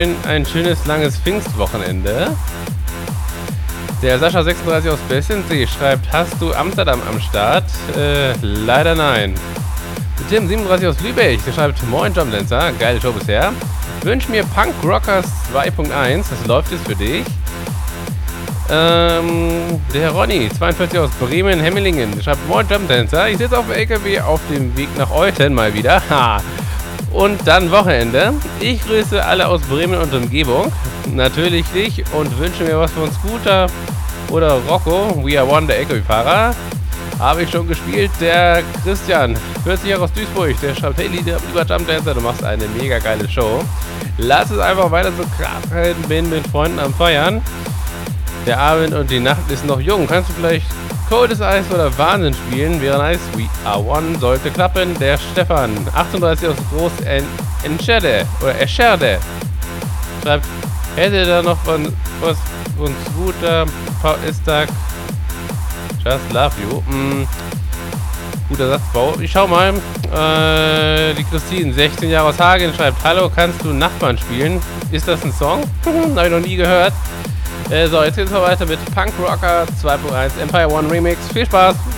Ein schönes langes Pfingstwochenende. Der Sascha 36 aus Bessensee schreibt, hast du Amsterdam am Start? Leider nein. Tim 37 aus Lübeck, der schreibt, moin Jumpdancer, geile Show bisher. Wünsch mir Punk Rockers 2.1, das läuft jetzt für dich. Der Ronny 42 aus Bremen, Hemmelingen, der schreibt, moin Jumpdancer, ich sitze auf dem LKW auf dem Weg nach Euthen mal wieder. Ha. Und dann Wochenende. Ich grüße alle aus Bremen und Umgebung. Natürlich dich und wünsche mir was von Scooter oder Rocco. We are one, der LKW-Fahrer. Habe ich schon gespielt. Der Christian, 40 Jahre aus Duisburg, der schreibt, hey lieber Jumpdancer, du machst eine mega geile Show. Lass es einfach weiter so krachen, bin mit Freunden am Feiern. Der Abend und die Nacht ist noch jung. Kannst du vielleicht Coldes Eis oder Wahnsinn spielen? Wäre nice. We are one. Sollte klappen. Der Stefan, 38 aus Groß Enschede oder Escherde, schreibt, hätte da noch was von Scooter, Paul-Istag, just love you. Guter Satzbau. Ich schau mal. Die Christine, 16 Jahre aus Hagen, schreibt, hallo, kannst du Nachbarn spielen? Ist das ein Song? Habe ich noch nie gehört. So, jetzt geht's mal weiter mit Punk Rocker 2.1 Empire One Remix. Viel Spaß!